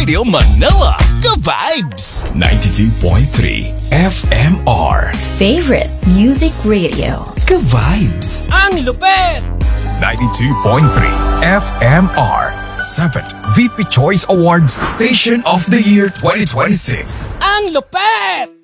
Radio Manila, ka-vibes! 92.3 FMR, Favorite Music Radio. ka-vibes! Ang lupet! 92.3 FMR, 7th VP Choice Awards Station of the Year 2026. Ang lupet!